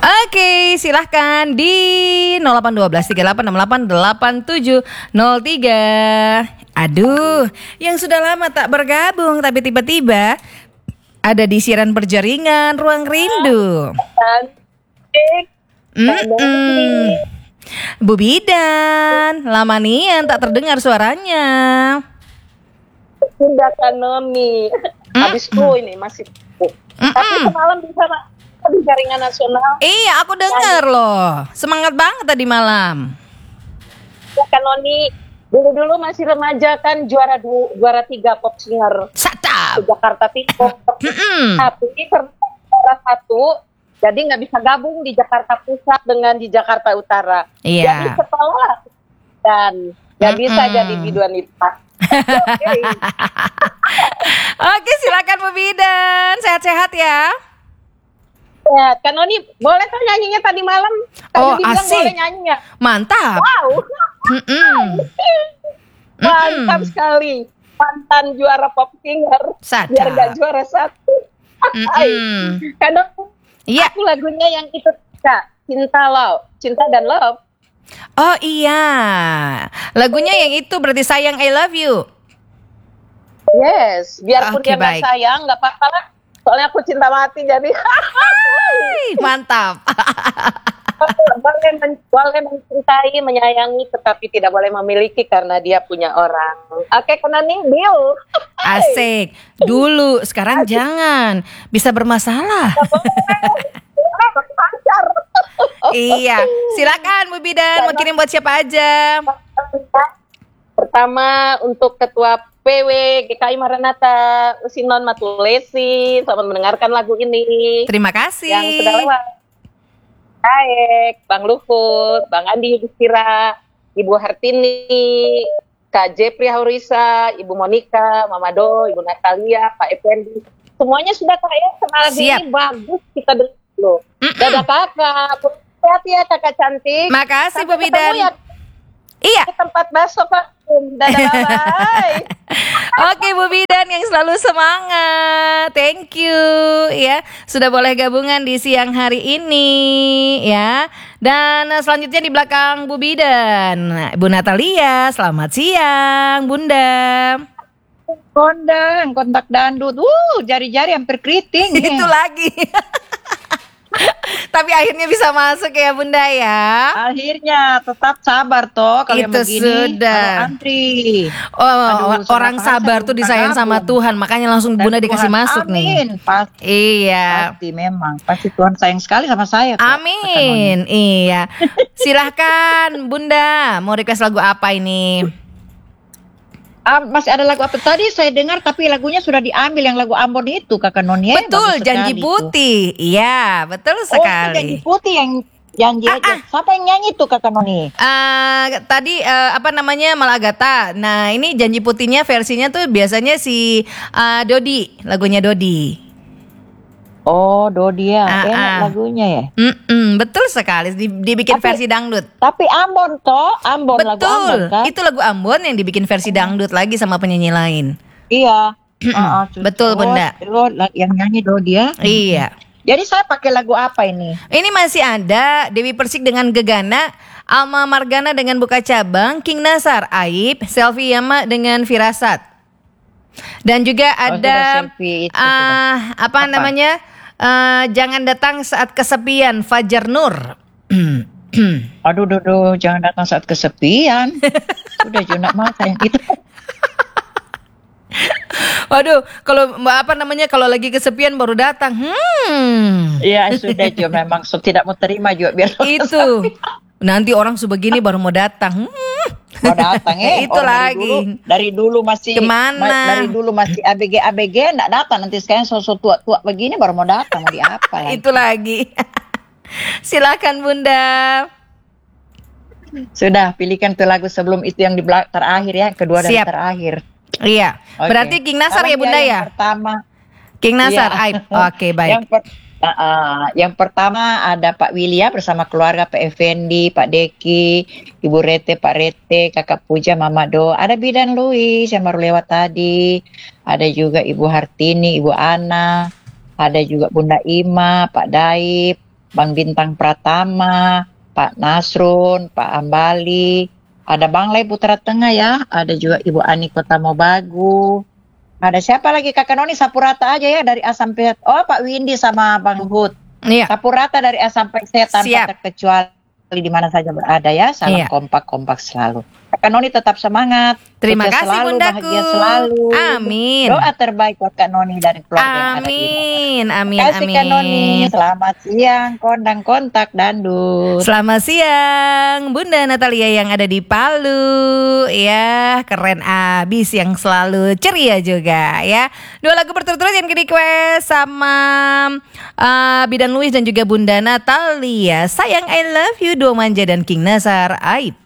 Oke, silahkan di 0812 3868 8703. Aduh, yang sudah lama tak bergabung tapi tiba-tiba ada di siaran perjaringan Ruang Rindu. Bu Bidan, lama nian tak terdengar suaranya. Sudah Kanoni. Habis itu ini masih. Tapi semalam bisa di jaringan nasional. Iya, aku dengar loh. Semangat banget tadi malam. Ya Kanoni, dulu masih remaja kan juara 3 pop singer. Satap. Jakarta Timur. Tapi juara 1. Jadi nggak bisa gabung di Jakarta Pusat dengan di Jakarta Utara. Iya. Jadi sekolah dan nggak bisa jadi biduan itu. Oke, silakan Bu Bidan. Sehat-sehat ya. Ya, Kanoni boleh tuh nyanyinya tadi malam. Tadi dibilang asik. boleh nyanyinya. Mantap. Wow. Mantap sekali. Mantan juara pop singer. Sadap. Biar gak juara 1. Karena Iya. aku lagunya yang itu Kak, Cinta dan Love. Oh iya. Lagunya yang itu berarti Sayang I Love You. Yes, biarpun Oke, dia baik. gak sayang, gak apa-apa lah. Soalnya aku cinta mati jadi Hai, mantap. boleh mencintai, menyayangi, tetapi tidak boleh memiliki karena dia punya orang. Oke, Kanoni, deal. Asik. Dulu, sekarang jangan. Bisa bermasalah. Pacar. Iya. Silakan Bu Bidan, mau kirim buat siapa aja? Pertama untuk Ketua PW GKI Maranatha Usinon Matulesi, selamat mendengarkan lagu ini. Terima kasih. Yang sudah lewat. Baik, Bang Luhut, Bang Andi Yudhistira, Ibu Hartini, Kak Jepri Haurisa, Ibu Monika, Mama Do, Ibu Natalia, Pak Effendi. Semuanya sudah kaya sama lagu ini bagus kita dengar loh. Dadah kakak, hati ya kakak cantik. Makasih Bu Sampai Bidan. ketemu ya Iya. di tempat bakso Pak. Dadah, bye. Oke Bu Bidan yang selalu semangat. Thank you ya. Sudah boleh gabungan di siang hari ini ya. Dan selanjutnya di belakang Bu Bidan, Bu Natalia. Selamat siang Bunda. Kondang, kontak dandut. Jari-jari hampir keriting. Itu lagi. Tapi akhirnya bisa masuk ya Bunda ya. Akhirnya tetap sabar toh kalau yang Itu begini. sudah. Kalau antri. Oh, Aduh, orang sabar tuh disayang sama Tuhan, makanya langsung Bunda dikasih masuk nih. Amin. Pasti, Iya. memang. Pasti Tuhan sayang sekali sama saya. kok. Amin. Iya. Silahkan Bunda, mau request lagu apa ini? Masih ada lagu apa tadi saya dengar tapi lagunya sudah diambil yang lagu Ambon itu Kakak Noni. Betul, Janji Putih. Iya, betul Itu sekali. Janji Putih yang janji aja. Siapa yang nyanyi tuh Kakak Noni? Tadi apa namanya Malagata. Nah, ini Janji Putihnya versinya tuh biasanya si Dodi, lagunya Dodi. Oh, Dodia. Enak lagunya ya. Betul sekali. Dibikin versi dangdut. Tapi Ambon toh, Ambon lagu Ambon Betul. kan? Itu lagu Ambon yang dibikin versi dangdut lagi sama penyanyi lain. Iya. Betul, Bunda. Yang nyanyi Dodia. Iya. Jadi saya pakai lagu apa ini? Ini masih ada Dewi Persik dengan Gegana, Alma Margana dengan Buka Cabang, King Nasar, Aib, Selvi Yama dengan Firasat. Dan juga ada apa namanya? Jangan Datang Saat Kesepian, Fajar Nur. Aduh, jangan datang saat kesepian. Udah Junak mata yang itu. Waduh, kalau apa namanya kalau lagi kesepian baru datang. Iya sudah Jo, memang tidak mau terima juga biar itu. Nanti orang sebegini baru mau datang. Mau datang Itu lagi. Dari dulu masih kemana? Dari dulu masih ABG enggak datang, nanti sekarang sosok tua begini baru mau datang, mau diapa lagi. Itu lagi. Silakan Bunda. Sudah, pilihkan tuh lagu sebelum itu yang di terakhir ya, kedua dan terakhir. Iya. Okay. Berarti King Nasar ya Bunda ya? Pertama. King Nasar, Aib. Oke, baik. Yang pertama ada Pak Wilya bersama keluarga, Pak Effendi, Pak Deki, Ibu Rete, Pak Rete, Kakak Puja, Mama Do, ada Bidan Louis yang baru lewat tadi, ada juga Ibu Hartini, Ibu Ana, ada juga Bunda Ima, Pak Daib, Bang Bintang Pratama, Pak Nasrun, Pak Ambali, ada Bang Lai Putra Tengah ya, ada juga Ibu Ani Kota Mobagu. Ada siapa lagi Kakak Noni, sapu rata aja ya dari A sampai Z. Oh Pak Windy sama Bang Luhut. Iya. Sapu rata dari A sampai Z tanpa Siap. terkecuali di mana saja berada ya. Salam Iya. kompak-kompak selalu. Kakak Noni tetap semangat. Terima sukses kasih selalu, Bundaku. bahagia selalu. Amin. Doa terbaik buat Kak Noni dan keluarga yang ada di rumah. Amin, amin, Terima kasih Kak Noni. amin. Selamat siang, kondang kontak dandut. Selamat siang Bunda Natalia yang ada di Palu. Ya, keren abis, yang selalu ceria juga ya. 2 lagu berturut-turut yang di-request sama Bidan Luis dan juga Bunda Natalia. Sayang I Love You, Duo Manja dan King Nazar Aib.